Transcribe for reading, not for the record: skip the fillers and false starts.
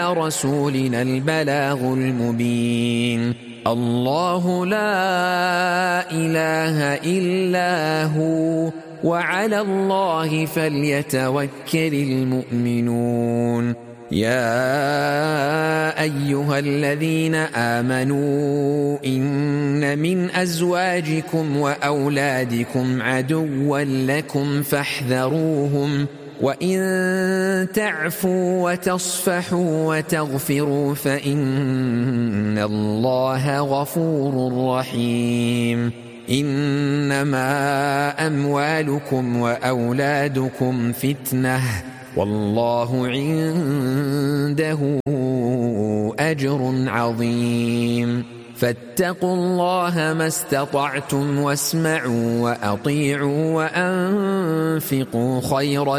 رسولنا البلاغ المبين. الله لا إله إلا هو وعلى الله فليتوكل المؤمنون. يا أيها الذين آمنوا إن من أزواجكم وأولادكم عدوا لكم فاحذروهم وإن تعفوا وتصفحوا وتغفروا فإن الله غفور رحيم. إنما أموالكم وأولادكم فتنة والله عنده أجر عظيم. فاتقوا الله ما استطعتم واسمعوا وأطيعوا وأنفقوا خيرا